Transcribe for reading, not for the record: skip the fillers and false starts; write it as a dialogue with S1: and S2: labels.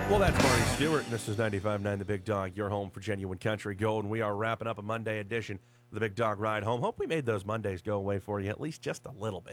S1: Well, that's Marty Stewart, and this is 95.9 The Big Dog, your home for genuine country gold. And we are wrapping up a Monday edition of The Big Dog Ride Home. Hope we made those Mondays go away for you at least just a little bit.